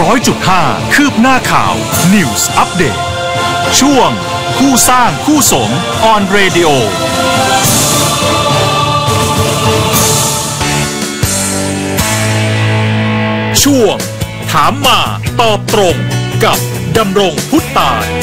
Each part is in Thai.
100.5 คืบหน้าข่าว News Update ช่วงคู่สร้างคู่สม on radio ช่วงถามมาตอบตรงกับดำรงพุทธตาล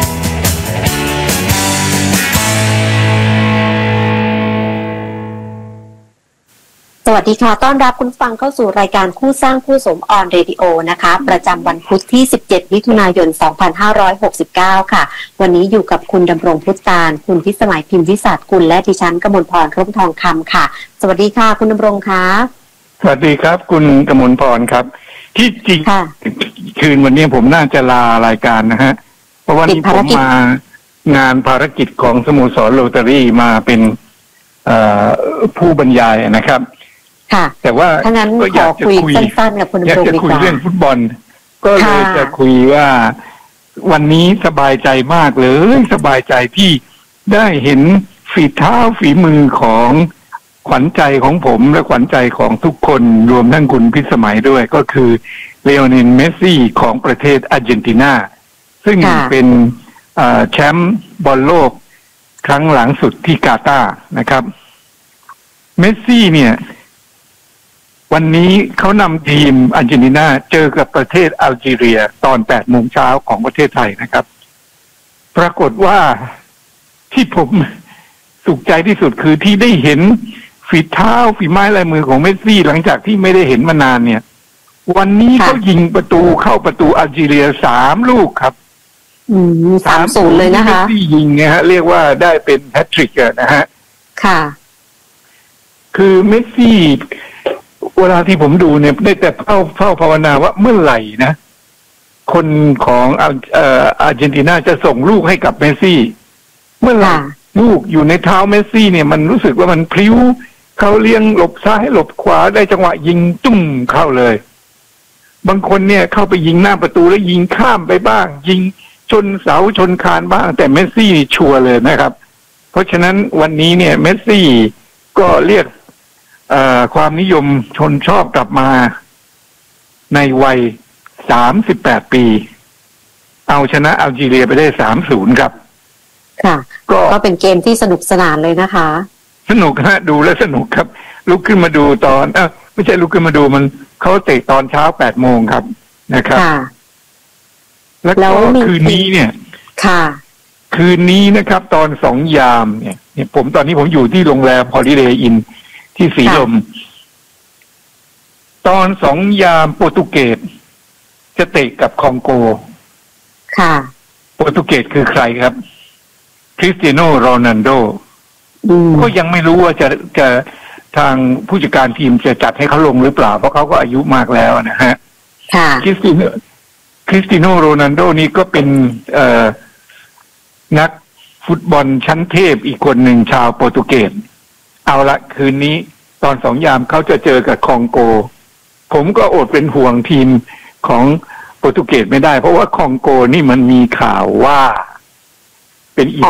สวัสดีค่ะต้อนรับคุณฟังเข้าสู่รายการคู่สร้างคู่สมออนเรดิโอนะคะประจำวันพุธที่17มิถุนายน2569ค่ะวันนี้อยู่กับคุณดำรงพุทธตาลคุณพิสมัยพิมพ์วิสัชกุลและดิฉันกมลพรร่มทองคำค่ะสวัสดีค่ะคุณดำรงค่ะสวัสดีครับคุณกมลพรครับที่จริงคืนวันนี้ผมน่าจะลารายการนะฮะเพราะวันนี้ผมมางานภารกิจของสโมสรโรตารี่มาเป็นผู้บรรยายนะครับแต่ว่าก็อยากจะคุยสั้นๆกับคุณดำรงดีกว่าอยากจะคุยเรื่องฟุตบอลก็เลยจะคุยว่าวันนี้สบายใจมากเลยสบายใจที่ได้เห็นฝีเท้าฝีมือของขวัญใจของผมและขวัญใจของทุกคนรวมทั้งคุณพิสมัยด้วยก็คือเลโอเนลเมสซี่ของประเทศอาร์เจนตินาซึ่งเป็นแชมป์บอลโลกครั้งหลังสุดที่กาตาร์นะครับเมสซี่เนี่ยวันนี้เขานำทีมอาร์เจนตินาเจอกับประเทศอัลจีเรียตอน8 โมงเช้าของประเทศไทยนะครับปรากฏว่าที่ผมสุขใจที่สุดคือที่ได้เห็นฝีเท้าฝีไม้ลายมือของเมสซี่หลังจากที่ไม่ได้เห็นมานานเนี่ยวันนี้เขายิงประตูเข้าประตูอัลจีเรีย3 ลูกครับ3-0เลยนะคะเมสซี่ยิงนะฮะเรียกว่าได้เป็นแฮตทริกนะฮะค่ะคือเมสซี่เวลาที่ผมดูเนี่ยได้แต่เฝ้าภาวนาว่าเมื่อไหร่นะคนของอาร์เจนตินาจะส่งลูกให้กับเมสซี่เมื่อไหร่ลูกอยู่ในเท้าเมสซี่เนี่ยมันรู้สึกว่ามันพลิ้วเขาเลี้ยงหลบซ้ายหลบขวาได้จังหวะยิงตุ้มเข้าเลยบางคนเนี่ยเข้าไปยิงหน้าประตูแล้วยิงข้ามไปบ้างยิงชนเสาชนคานบ้างแต่เมสซี่ชัวร์เลยนะครับเพราะฉะนั้นวันนี้เนี่ยเมสซี่ก็เรียกความนิยมชนชอบกลับมาในวัย38 ปีเอาชนะอัลจีเรียไปได้3-0ครับค่ะก็เป็นเกมที่สนุกสนานเลยนะคะสนุกฮะดูแล้วสนุกครับลุกขึ้นมาดูตอนไม่ใช่ลุกขึ้นมาดูมันเขาเตะตอนเช้า8 โมงครับนะครับแล้วก็คืนนี้เนี่ยค่ะคืนนี้นะครับตอน2 ยามเนี่ยตอนนี้ผมอยู่ที่โรงแรมฮอลิเดย์อินที่สีลมตอน2 ยามโปรตุเกสจะเตะกับคองโกค่ะโปรตุเกสคือใครครับคริสเตียโนโรนัลโดก็ยังไม่รู้ว่าจะทางผู้จัดการทีมจะจัดให้เขาลงหรือเปล่าเพราะเขาก็อายุมากแล้วนะฮะค่ะคริสเตียโนโรนัลโดนี่ก็เป็นนักฟุตบอลชั้นเทพอีกคนหนึ่งชาวโปรตุเกสเอาละคืนนี้ตอน2 ยามเขาจะเจอกับคองโกผมก็อดเป็นห่วงทีมของโปรตุเกสไม่ได้เพราะว่าคองโกนี่มันมีข่าวว่าเป็น